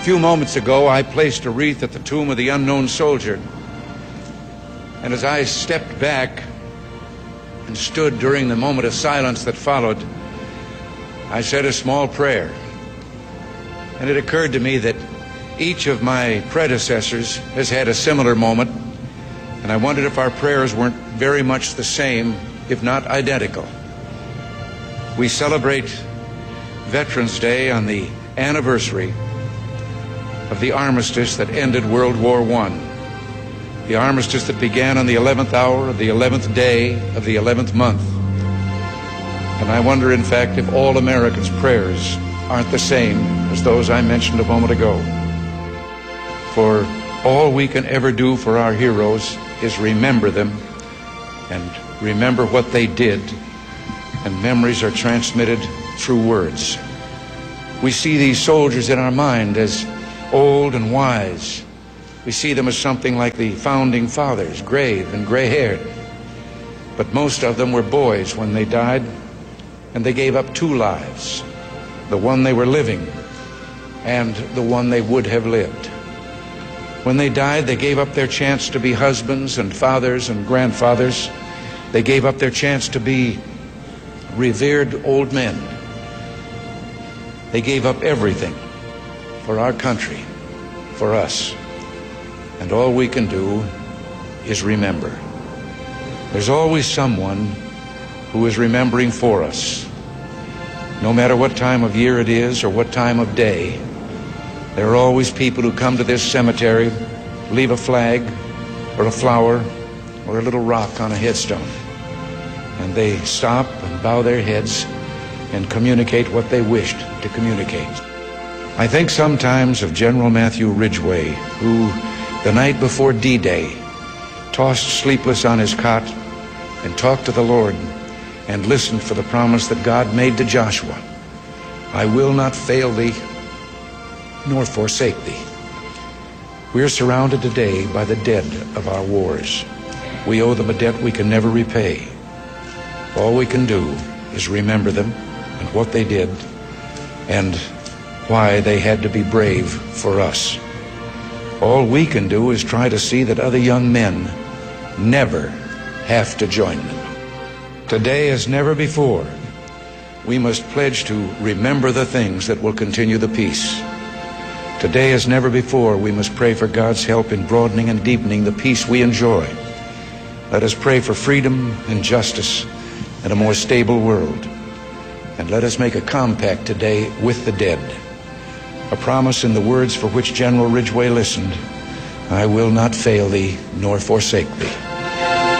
few moments ago, I placed a wreath at the tomb of the unknown soldier. And as I stepped back and stood during the moment of silence that followed, I said a small prayer. And it occurred to me that each of my predecessors has had a similar moment, and I wondered if our prayers weren't very much the same, if not identical. We celebrate Veterans Day on the anniversary of the armistice that ended World War I. The armistice that began on the 11th hour of the 11th day of the 11th month. And I wonder, in fact, if all Americans' prayers aren't the same as those I mentioned a moment ago. For all we can ever do for our heroes is remember them and remember what they did, and memories are transmitted through words. We see these soldiers in our mind as old and wise. We see them as something like the founding fathers, grave and gray-haired. But most of them were boys when they died, and they gave up two lives, the one they were living and the one they would have lived. When they died, they gave up their chance to be husbands and fathers and grandfathers. They gave up their chance to be revered old men. They gave up everything for our country, for us. And all we can do is remember. There's always someone who is remembering for us. No matter what time of year it is or what time of day, there are always people who come to this cemetery, leave a flag or a flower or a little rock on a headstone, and they stop and bow their heads and communicate what they wished to communicate. I think sometimes of General Matthew Ridgway, who, the night before D-Day, tossed sleepless on his cot and talked to the Lord and listened for the promise that God made to Joshua. I will not fail thee nor forsake thee. We are surrounded today by the dead of our wars. We owe them a debt we can never repay. All we can do is remember them and what they did and why they had to be brave for us. All we can do is try to see that other young men never have to join them. Today, as never before, we must pledge to remember the things that will continue the peace. Today, as never before, we must pray for God's help in broadening and deepening the peace we enjoy. Let us pray for freedom and justice and a more stable world. And let us make a compact today with the dead, a promise in the words for which General Ridgway listened: I will not fail thee nor forsake thee.